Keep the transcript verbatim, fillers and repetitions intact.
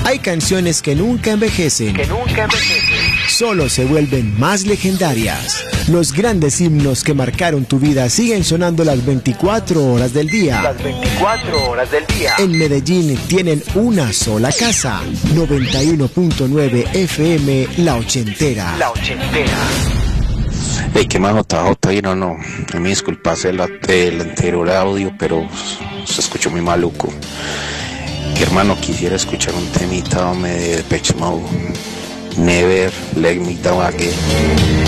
Hay canciones que nunca envejecen, que nunca envejecen, solo se vuelven más legendarias. Los grandes himnos que marcaron tu vida siguen sonando las veinticuatro horas del día. Las veinticuatro horas del día. En Medellín tienen una sola casa. noventa y uno punto nueve F M, La Ochentera. La Ochentera. Hey, qué más, J J, y no, no, me disculpas el, el anterior audio, pero se escuchó muy maluco. Hermano, quisiera escuchar un temita de Depeche Mode. Never Let Me Down Again.